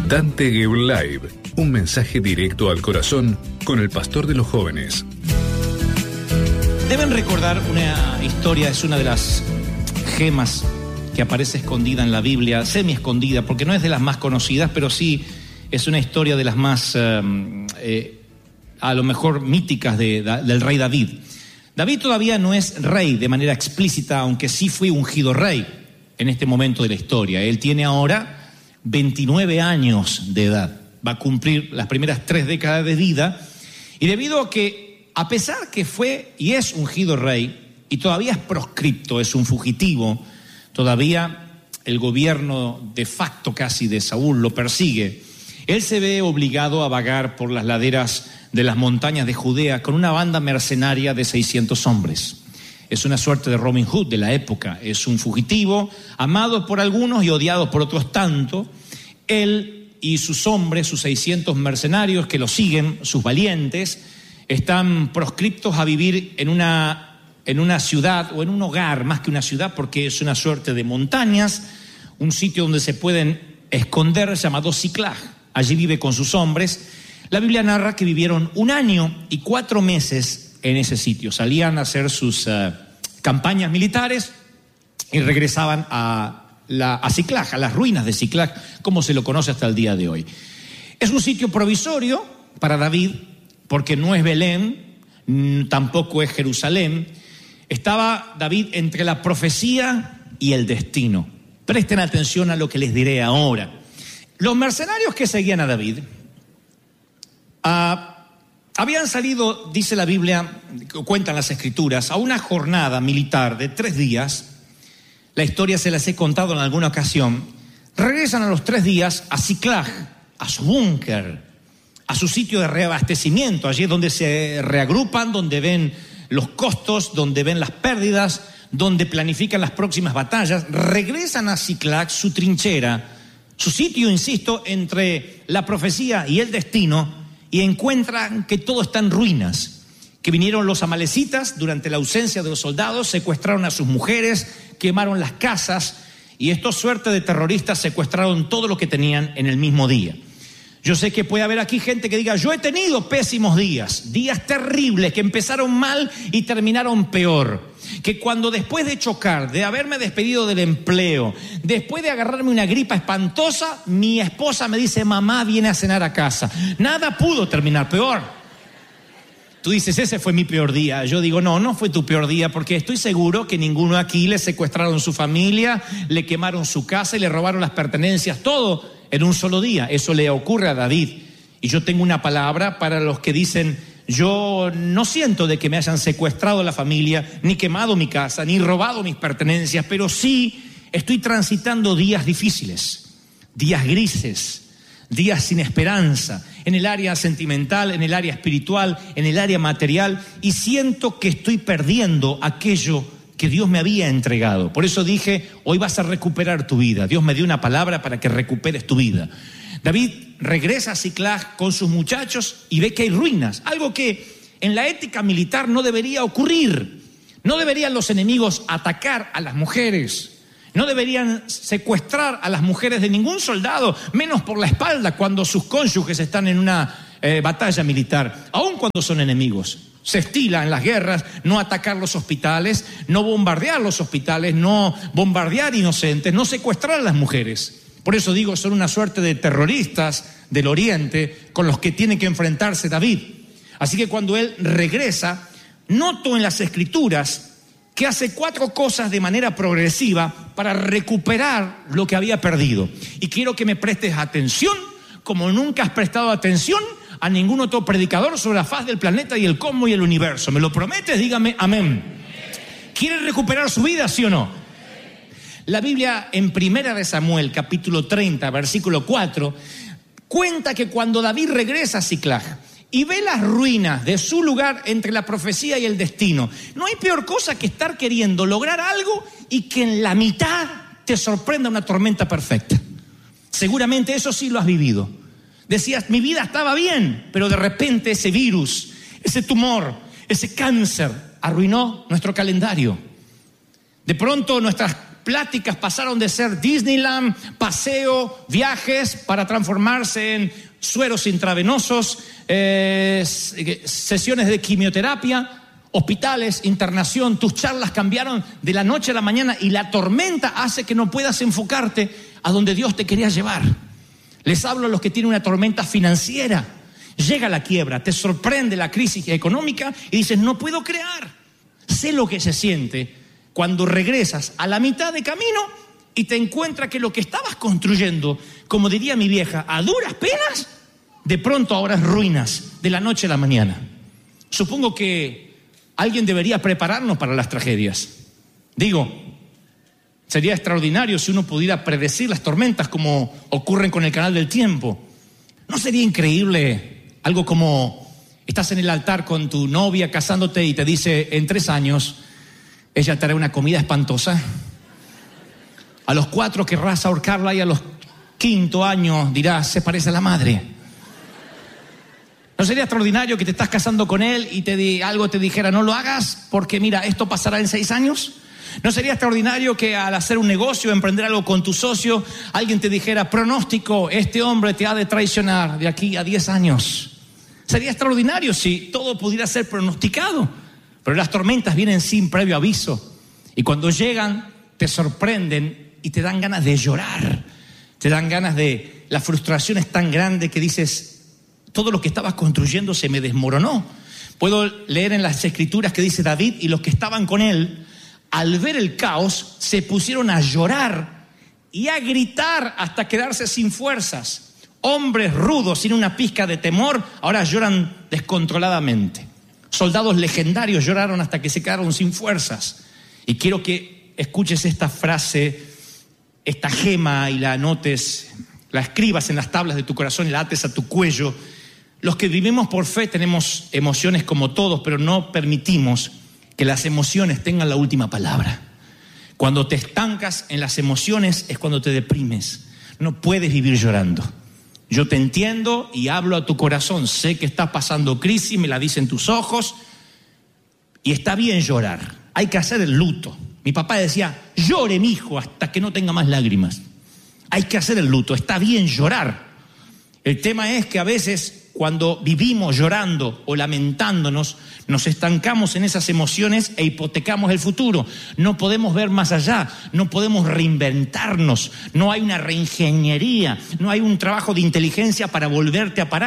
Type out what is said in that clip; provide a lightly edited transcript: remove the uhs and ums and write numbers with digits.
Dante Gebel Live, un mensaje directo al corazón con el pastor de los jóvenes. Deben recordar una historia, es una de las gemas que aparece escondida en la Biblia, semi escondida, porque no es de las más conocidas, pero sí es una historia de las más, a lo mejor míticas del rey David. David todavía no es rey de manera explícita, aunque sí fue ungido rey en este momento de la historia. Él tiene ahora 29 años de edad, va a cumplir las primeras 3 décadas de vida, y debido a que, a pesar que fue y es ungido rey, y todavía es proscripto, es un fugitivo, todavía el gobierno de facto casi de Saúl lo persigue, él se ve obligado a vagar por las laderas de las montañas de Judea con una banda mercenaria de 600 hombres. Es una suerte de Robin Hood de la época. Es un fugitivo, amado por algunos y odiado por otros tanto. Él y sus hombres, sus 600 mercenarios que lo siguen, sus valientes, están proscriptos a vivir en una ciudad o en un hogar, más que una ciudad, porque es una suerte de montañas, un sitio donde se pueden esconder llamado Ziklag. Allí vive con sus hombres. La Biblia narra que vivieron 1 año y 4 meses en ese sitio. Salían a hacer sus campañas militares y regresaban a Ziklag, a las ruinas de Ziklag, como se lo conoce hasta el día de hoy. Es un sitio provisorio para David, porque no es Belén, tampoco es Jerusalén. Estaba David entre la profecía y el destino. Presten atención a lo que les diré ahora. Los mercenarios que seguían a David habían salido, dice la Biblia, cuentan las escrituras, a una jornada militar de 3 días. La historia se las he contado en alguna ocasión. Regresan a los 3 días a Ziklag, a su búnker, a su sitio de reabastecimiento. Allí es donde se reagrupan, donde ven los costos, donde ven las pérdidas, donde planifican las próximas batallas. Regresan a Ziklag, su trinchera, su sitio, insisto, entre la profecía y el destino, y encuentran que todo está en ruinas, que vinieron los amalecitas durante la ausencia de los soldados, secuestraron a sus mujeres, quemaron las casas, y estos suerte de terroristas secuestraron todo lo que tenían en el mismo día. Yo sé que puede haber aquí gente que diga, yo he tenido pésimos días terribles que empezaron mal y terminaron peor. Que cuando después de chocar, de haberme despedido del empleo, después de agarrarme una gripa espantosa, mi esposa me dice, mamá viene a cenar a casa. Nada pudo terminar peor. Tú dices, ese fue mi peor día. Yo digo, no fue tu peor día, porque estoy seguro que ninguno aquí le secuestraron su familia, le quemaron su casa y le robaron las pertenencias, todo en un solo día. Eso le ocurre a David. Y yo tengo una palabra para los que dicen, yo no siento de que me hayan secuestrado la familia, ni quemado mi casa, ni robado mis pertenencias, pero sí estoy transitando días difíciles, días grises, días sin esperanza, en el área sentimental, en el área espiritual, en el área material, y siento que estoy perdiendo aquello que Dios me había entregado. Por eso dije, hoy vas a recuperar tu vida. Dios me dio una palabra para que recuperes tu vida. David regresa a Ziklag con sus muchachos y ve que hay ruinas, algo que en la ética militar no debería ocurrir. No deberían los enemigos atacar a las mujeres, no deberían secuestrar a las mujeres de ningún soldado, menos por la espalda cuando sus cónyuges están en una batalla militar, aun cuando son enemigos. Se estila en las guerras no atacar los hospitales, no bombardear los hospitales, no bombardear inocentes, no secuestrar a las mujeres. Por eso digo, son una suerte de terroristas del Oriente con los que tiene que enfrentarse David. Así que cuando él regresa, noto en las Escrituras que hace 4 cosas de manera progresiva para recuperar lo que había perdido. Y quiero que me prestes atención, como nunca has prestado atención a ningún otro predicador sobre la faz del planeta y el cosmos y el universo. ¿Me lo prometes? Dígame amén. ¿Quiere recuperar su vida, sí o no? La Biblia en 1 de Samuel, capítulo 30, versículo 4, cuenta que cuando David regresa a Ziklag y ve las ruinas de su lugar entre la profecía y el destino, no hay peor cosa que estar queriendo lograr algo y que en la mitad te sorprenda una tormenta perfecta. Seguramente eso sí lo has vivido. Decías, mi vida estaba bien, pero de repente ese virus, ese tumor, ese cáncer arruinó nuestro calendario. De pronto nuestras pláticas pasaron de ser Disneyland, paseo, viajes, para transformarse en sueros intravenosos, sesiones de quimioterapia, hospitales, internación. Tus charlas cambiaron de la noche a la mañana y la tormenta hace que no puedas enfocarte a donde Dios te quería llevar. Les hablo a los que tienen una tormenta financiera. Llega la quiebra, te sorprende la crisis económica y dices, no puedo crear. Sé lo que se siente cuando regresas a la mitad de camino y te encuentras que lo que estabas construyendo, como diría mi vieja, a duras penas, de pronto ahora es ruinas de la noche a la mañana. Supongo que alguien debería prepararnos para las tragedias. Digo, sería extraordinario si uno pudiera predecir las tormentas como ocurren con el canal del tiempo. ¿No sería increíble algo como estás en el altar con tu novia casándote y te dice, en 3 años ella te hará una comida espantosa? A los 4 querrás ahorcarla y a los 5º año dirás, se parece a la madre. ¿No sería extraordinario que te estás casando con él y algo te dijera, no lo hagas porque mira, esto pasará en 6 años? ¿No sería extraordinario que al hacer un negocio, emprender algo con tu socio, alguien te dijera, pronóstico, este hombre te ha de traicionar de aquí a 10 años? Sería extraordinario si todo pudiera ser pronosticado, pero las tormentas vienen sin previo aviso y cuando llegan te sorprenden y te dan ganas de llorar, te dan ganas de... La frustración es tan grande que dices, todo lo que estabas construyendo se me desmoronó. Puedo leer en las escrituras que dice David y los que estaban con él, al ver el caos, se pusieron a llorar y a gritar hasta quedarse sin fuerzas. Hombres rudos, sin una pizca de temor, ahora lloran descontroladamente. Soldados legendarios lloraron hasta que se quedaron sin fuerzas. Y quiero que escuches esta frase, esta gema, y la anotes, la escribas en las tablas de tu corazón y la ates a tu cuello. Los que vivimos por fe tenemos emociones como todos, pero no permitimos que las emociones tengan la última palabra. Cuando te estancas en las emociones es cuando te deprimes. No puedes vivir llorando. Yo te entiendo y hablo a tu corazón. Sé que estás pasando crisis, me la dicen tus ojos. Y está bien llorar. Hay que hacer el luto. Mi papá decía, llore mi hijo hasta que no tenga más lágrimas. Hay que hacer el luto. Está bien llorar. El tema es que a veces cuando vivimos llorando o lamentándonos, nos estancamos en esas emociones e hipotecamos el futuro. No podemos ver más allá, no podemos reinventarnos, no hay una reingeniería, no hay un trabajo de inteligencia para volverte a parar.